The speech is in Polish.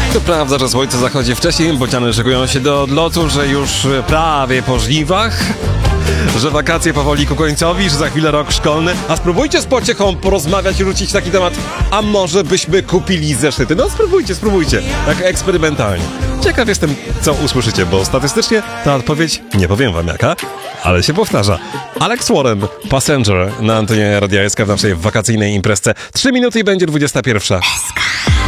To prawda, że słońce zachodzi wcześniej, bociany szykują się do odlotu, że już prawie po żniwach, że wakacje powoli ku końcowi, że za chwilę rok szkolny. A spróbujcie z pociechą porozmawiać i rzucić taki temat, a może byśmy kupili zeszyty? No spróbujcie, tak eksperymentalnie. Ciekaw jestem, co usłyszycie, bo statystycznie ta odpowiedź, nie powiem wam jaka, ale się powtarza. Alex Warren, Passenger na antenie Radia SK w naszej wakacyjnej imprezce. 3 minuty i będzie 21.